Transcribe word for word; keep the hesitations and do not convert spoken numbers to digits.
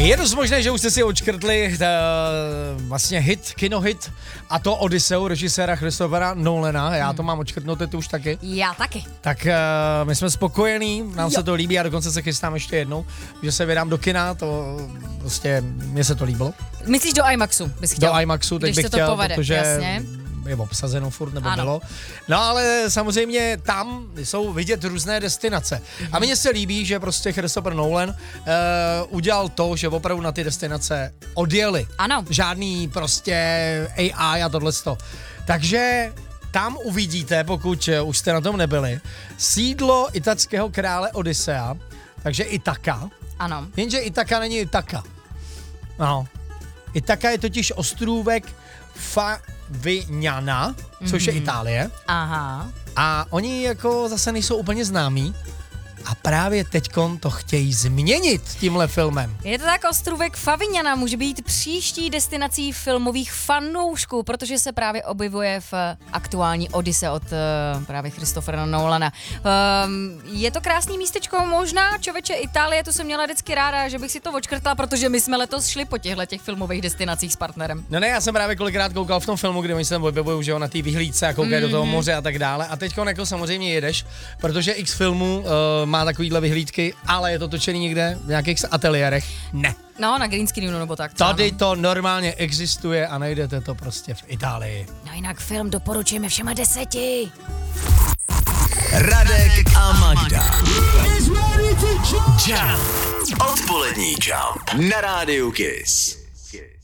Je dost možné, že už jste si odškrtli ta, vlastně hit, kinohit, a to Odysseu režiséra Christophera Nolana. Já to mám odškrtnuté, ty už taky. Já taky. Tak uh, my jsme spokojení, nám jo. se to líbí a dokonce se chystám ještě jednou, že se vydám do kina, to prostě, mně se to líbilo. Myslíš do IMAXu bys chtěl? Do IMAXu, teď Když bych se to chtěl, povede, protože jasně. je obsazeno furt, nebo ano. bylo. No ale samozřejmě tam jsou vidět různé destinace. Mm-hmm. A mně se líbí, že prostě Christopher Nolan uh, udělal to, že opravdu na ty destinace odjeli. Ano. Žádný prostě A I a tohleto. Takže tam uvidíte, pokud už jste na tom nebyli, sídlo italského krále Odyssea, takže Itaka. Ano. Jenže Itaka není Itaka. No. Itaka je totiž ostrůvek Favignana, což mm-hmm. je Itálie. Aha. A oni jako zase nejsou úplně známí. A právě teďkon to chtějí změnit tímhle filmem. Je to tak, ostrůvek Favignana může být příští destinací filmových fanoušků, protože se právě objevuje v aktuální Odyssey od uh, právě Christophera Nolana. Um, je to krásný místečko, možná, čověče, Itálie, to jsem měla vždycky ráda, že bych si to odškrtla, protože my jsme letos šli po těchto těch filmových destinacích s partnerem. No ne, já jsem právě kolikrát koukal v tom filmu, kde oni se tam objevují, že jo, na té vyhlídce a koukají mm-hmm. do toho moře a tak dále. A teďkon jako samozřejmě jedeš, protože X filmů uh, má takovýhle vyhlídky, ale je to točený někde v nějakých ateliérech? Ne. No, na green screenu nebo tak. Tady to normálně existuje a najdete to prostě v Itálii. No jinak film doporučujeme všema deseti. Radek a Magda. Jump. Odpolední Jump na rádiu Kiss.